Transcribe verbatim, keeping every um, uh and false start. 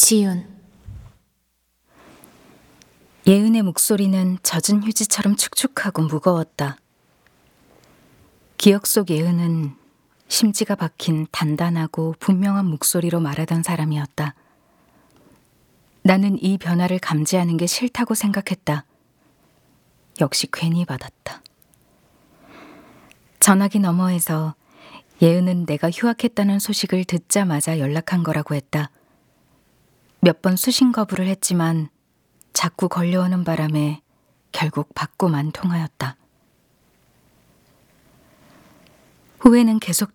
지윤. 예은의 목소리는 젖은 휴지처럼 축축하고 무거웠다. 기억 속 예은은 심지가 박힌 단단하고 분명한 목소리로 말하던 사람이었다. 나는 이 변화를 감지하는 게 싫다고 생각했다. 역시 괜히 받았다. 전화기 너머에서 예은은 내가 휴학했다는 소식을 듣자마자 연락한 거라고 했다. 몇 번 수신 거부를 했지만 자꾸 걸려오는 바람에 결국 받고만 통하였다. 후회는 계속